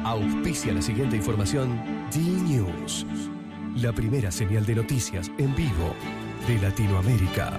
Auspicia la siguiente información D-News, la primera señal de noticias en vivo de Latinoamérica.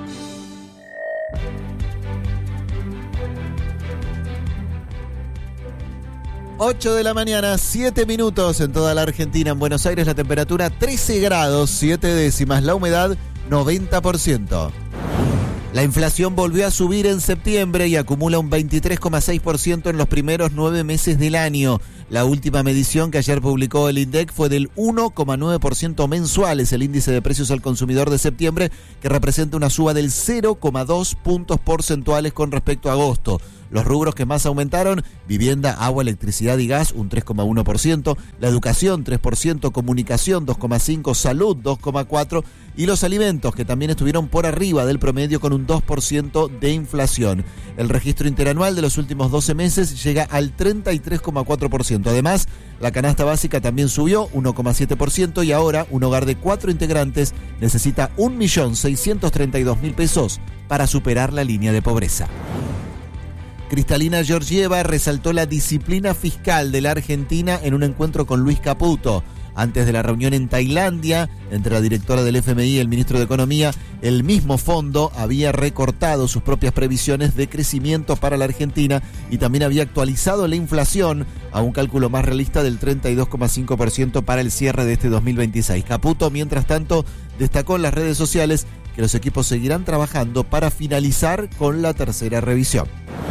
Ocho de la mañana, 7 minutos en toda la Argentina. En Buenos Aires la temperatura 13 grados, 7 décimas. La humedad 90%. La inflación volvió a subir en septiembre y acumula un 23,6% en los primeros 9 meses del año. La última medición que ayer publicó el INDEC fue del 1,9% mensual. Es el índice de precios al consumidor de septiembre, que representa una suba del 0,2 puntos porcentuales con respecto a agosto. Los rubros que más aumentaron: vivienda, agua, electricidad y gas, un 3,1%, la educación, 3%, comunicación, 2,5%, salud, 2,4%, y los alimentos, que también estuvieron por arriba del promedio con un 2% de inflación. El registro interanual de los últimos 12 meses llega al 33,4%. Además, la canasta básica también subió 1,7% y ahora un hogar de 4 integrantes necesita 1.632.000 pesos para superar la línea de pobreza. Cristalina Georgieva resaltó la disciplina fiscal de la Argentina en un encuentro con Luis Caputo. Antes de la reunión en Tailandia, entre la directora del FMI y el ministro de Economía, el mismo fondo había recortado sus propias previsiones de crecimiento para la Argentina y también había actualizado la inflación a un cálculo más realista del 32,5% para el cierre de este 2026. Caputo, mientras tanto, destacó en las redes sociales que los equipos seguirán trabajando para finalizar con la tercera revisión.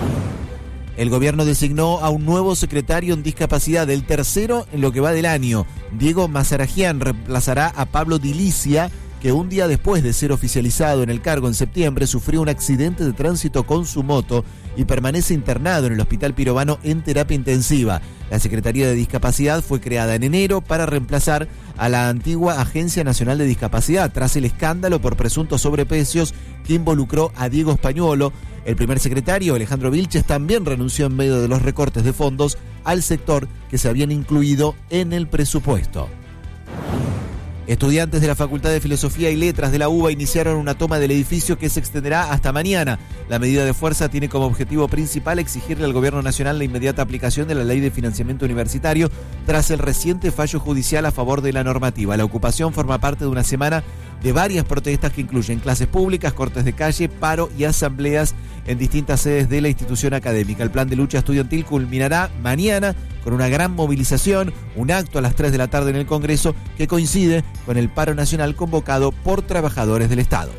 El gobierno designó a un nuevo secretario en discapacidad, el tercero en lo que va del año. Diego Mazarajian reemplazará a Pablo Dilicia, que un día después de ser oficializado en el cargo en septiembre sufrió un accidente de tránsito con su moto y permanece internado en el Hospital Pirovano en terapia intensiva. La Secretaría de Discapacidad fue creada en enero para reemplazar a la antigua Agencia Nacional de Discapacidad tras el escándalo por presuntos sobreprecios que involucró a Diego Españuolo. El primer secretario, Alejandro Vilches, también renunció en medio de los recortes de fondos al sector que se habían incluido en el presupuesto. Estudiantes de la Facultad de Filosofía y Letras de la UBA iniciaron una toma del edificio que se extenderá hasta mañana. La medida de fuerza tiene como objetivo principal exigirle al Gobierno Nacional la inmediata aplicación de la Ley de Financiamiento Universitario tras el reciente fallo judicial a favor de la normativa. La ocupación forma parte de una semana de varias protestas que incluyen clases públicas, cortes de calle, paro y asambleas en distintas sedes de la institución académica. El plan de lucha estudiantil culminará mañana con una gran movilización, un acto a las 3 de la tarde en el Congreso que coincide con el paro nacional convocado por trabajadores del Estado.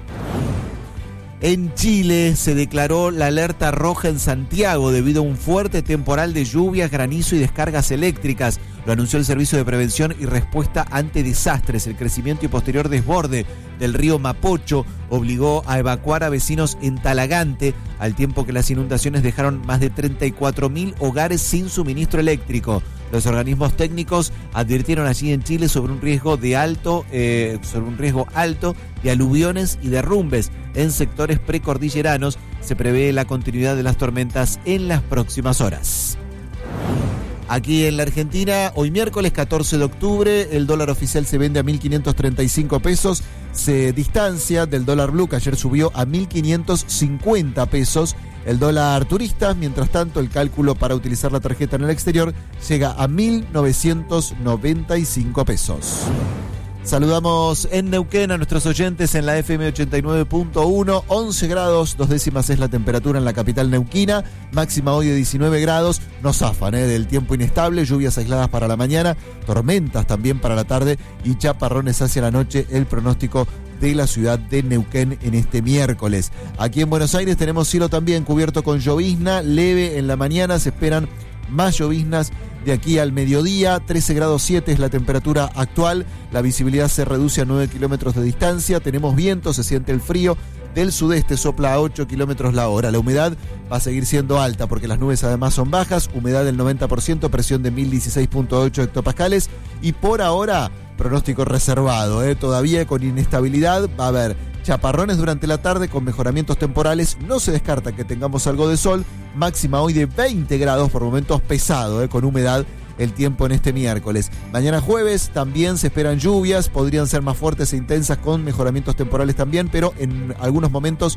En Chile se declaró la alerta roja en Santiago debido a un fuerte temporal de lluvias, granizo y descargas eléctricas. Lo anunció el Servicio de Prevención y Respuesta ante Desastres. El crecimiento y posterior desborde del río Mapocho obligó a evacuar a vecinos en Talagante, al tiempo que las inundaciones dejaron más de 34.000 hogares sin suministro eléctrico. Los organismos técnicos advirtieron allí en Chile sobre un riesgo alto de aluviones y derrumbes en sectores precordilleranos. Se prevé la continuidad de las tormentas en las próximas horas. Aquí en la Argentina, hoy miércoles 14 de octubre, el dólar oficial se vende a 1.535 pesos. Se distancia del dólar blue, que ayer subió a 1.550 pesos. El dólar turista, mientras tanto, el cálculo para utilizar la tarjeta en el exterior llega a 1.995 pesos. Saludamos en Neuquén a nuestros oyentes en la FM 89.1, 11 grados, 2 décimas es la temperatura en la capital neuquina, máxima hoy de 19 grados, no zafan del tiempo inestable, lluvias aisladas para la mañana, tormentas también para la tarde y chaparrones hacia la noche, el pronóstico de la ciudad de Neuquén en este miércoles. Aquí en Buenos Aires tenemos cielo también cubierto con llovizna, leve en la mañana, se esperan más lloviznas de aquí al mediodía. 13 grados 7 es la temperatura actual, la visibilidad se reduce a 9 kilómetros de distancia, tenemos viento, se siente el frío, del sudeste sopla a 8 kilómetros la hora, la humedad va a seguir siendo alta porque las nubes además son bajas, humedad del 90%, presión de 1016.8 hectopascales y por ahora pronóstico reservado, todavía con inestabilidad, va a haber chaparrones durante la tarde con mejoramientos temporales, no se descarta que tengamos algo de sol, máxima hoy de 20 grados, por momentos pesado, con humedad el tiempo en este miércoles. Mañana jueves también se esperan lluvias, podrían ser más fuertes e intensas con mejoramientos temporales también, pero en algunos momentos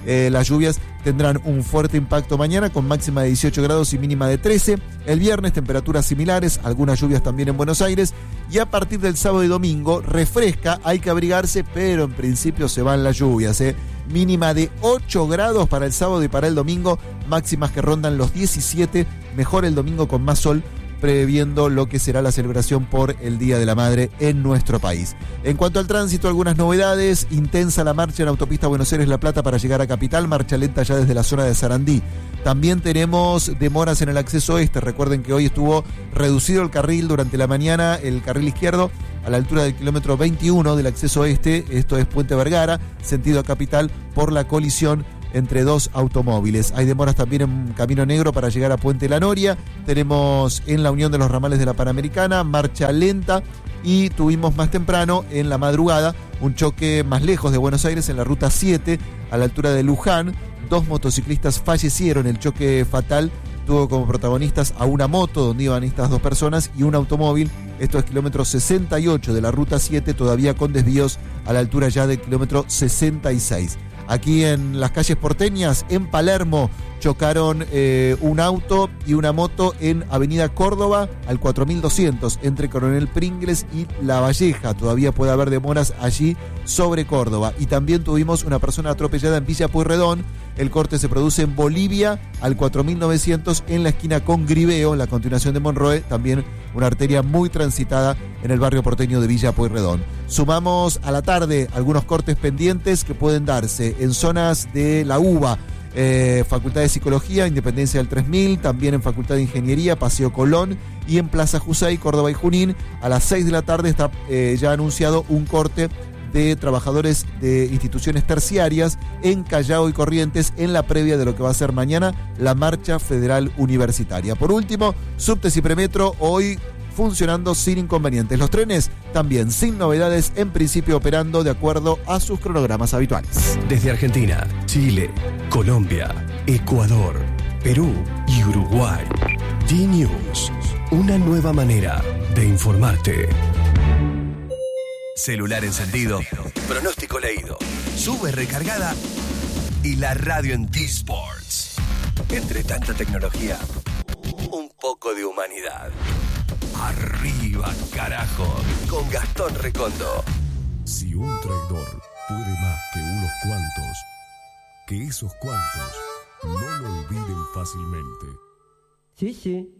Las lluvias tendrán un fuerte impacto mañana con máxima de 18 grados y mínima de 13. El viernes temperaturas similares, algunas lluvias también en Buenos Aires. Y a partir del sábado y domingo refresca, hay que abrigarse, pero en principio se van las lluvias. Mínima de 8 grados para el sábado y para el domingo, máximas que rondan los 17. Mejor el domingo con más sol, previendo lo que será la celebración por el Día de la Madre en nuestro país. En cuanto al tránsito, algunas novedades. Intensa la marcha en autopista Buenos Aires-La Plata para llegar a Capital, marcha lenta ya desde la zona de Sarandí. También tenemos demoras en el acceso oeste. Recuerden que hoy estuvo reducido el carril durante la mañana, el carril izquierdo, a la altura del kilómetro 21 del acceso oeste, esto es Puente Vergara, sentido a Capital, por la colisión entre dos automóviles. Hay demoras también en Camino Negro para llegar a Puente La Noria. Tenemos en la unión de los ramales de la Panamericana, marcha lenta. Y tuvimos más temprano, en la madrugada, un choque más lejos de Buenos Aires, en la ruta 7, a la altura de Luján. 2 motociclistas fallecieron. El choque fatal tuvo como protagonistas a una moto donde iban estas 2 personas y un automóvil. Esto es kilómetro 68 de la ruta 7, todavía con desvíos a la altura ya del kilómetro 66. Aquí en las calles porteñas, en Palermo, chocaron un auto y una moto en Avenida Córdoba al 4200, entre Coronel Pringles y La Valleja. Todavía puede haber demoras allí sobre Córdoba. Y también tuvimos una persona atropellada en Villa Pueyrredón. El corte se produce en Bolivia al 4900, en la esquina con Griveo, la continuación de Monroe, también una arteria muy transitada en el barrio porteño de Villa Pueyrredón. Sumamos a la tarde algunos cortes pendientes que pueden darse en zonas de la UBA, Facultad de Psicología, Independencia del 3000, también en Facultad de Ingeniería, Paseo Colón, y en Plaza Jusey, Córdoba y Junín. A las 6 de la tarde está ya anunciado un corte de trabajadores de instituciones terciarias en Callao y Corrientes, en la previa de lo que va a ser mañana la Marcha Federal Universitaria. Por último, subtes y premetro hoy funcionando sin inconvenientes. Los trenes también sin novedades, en principio operando de acuerdo a sus cronogramas habituales. Desde Argentina, Chile, Colombia, Ecuador, Perú y Uruguay. D-News, una nueva manera de informarte. Celular encendido, pronóstico leído, sube recargada y la radio en D-Sports. Entre tanta tecnología, un poco de humanidad. Arriba, carajo, con Gastón Recondo. Si un traidor puede más que unos cuantos, que esos cuantos no lo olviden fácilmente. Sí, sí.